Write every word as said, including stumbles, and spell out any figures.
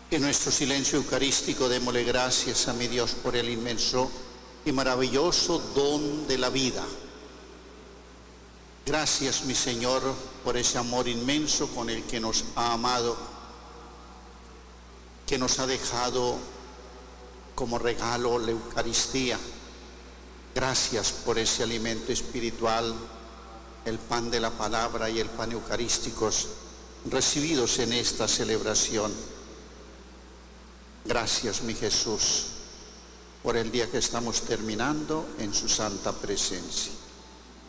En nuestro silencio eucarístico démosle gracias a mi Dios por el inmenso y maravilloso don de la vida. Gracias, mi Señor, por ese amor inmenso con el que nos ha amado, que nos ha dejado como regalo la Eucaristía. Gracias por ese alimento espiritual, el pan de la palabra y el pan eucarísticos recibidos en esta celebración. Gracias, mi Jesús, por el día que estamos terminando en su santa presencia.